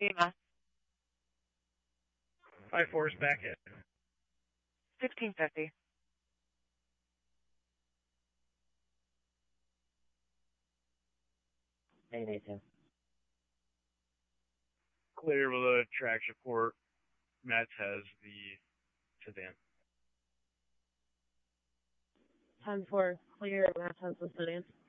EMS. I-4's back in. 1650. Clear with a track support. Matt has the sedan. 10-4, clear, Matt has the sedan.